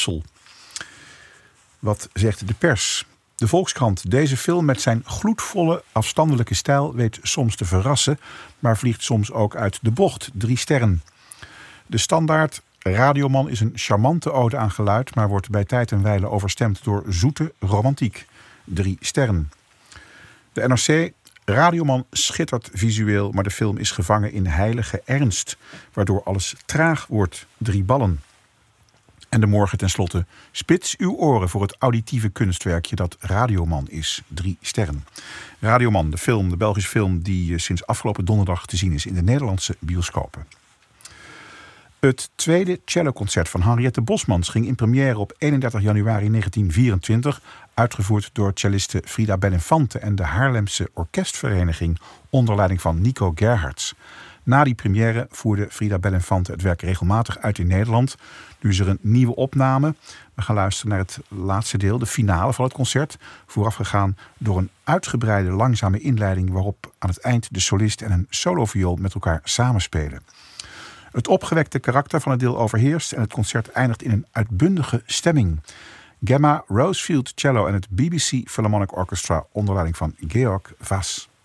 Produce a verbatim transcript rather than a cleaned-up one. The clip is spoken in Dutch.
Brussel. Wat zegt de pers? De Volkskrant. Deze film met zijn gloedvolle, afstandelijke stijl weet soms te verrassen, maar vliegt soms ook uit de bocht. Drie sterren. De Standaard. Radioman is een charmante ode aan geluid, maar wordt bij tijd en wijle overstemd door zoete romantiek. Drie sterren. De N R C. Radioman schittert visueel, maar de film is gevangen in heilige ernst, waardoor alles traag wordt. Drie ballen. En de Morgen tenslotte. Spits uw oren voor het auditieve kunstwerkje dat Radioman is. Drie sterren. Radioman, de film, de Belgische film die sinds afgelopen donderdag te zien is in de Nederlandse bioscopen. Het tweede celloconcert van Henriette Bosmans ging in première op eenendertig januari negentien vierentwintig... uitgevoerd door celliste Frida Belinfante en de Haarlemse Orkestvereniging onder leiding van Nico Gerhards. Na die première voerde Frida Belinfante het werk regelmatig uit in Nederland. Nu is er een nieuwe opname. We gaan luisteren naar het laatste deel, de finale van het concert, voorafgegaan door een uitgebreide langzame inleiding waarop aan het eind de solist en een soloviool met elkaar samenspelen. Het opgewekte karakter van het deel overheerst en het concert eindigt in een uitbundige stemming. Gemma Rosefield cello en het B B C Philharmonic Orchestra onder leiding van Georg Wass.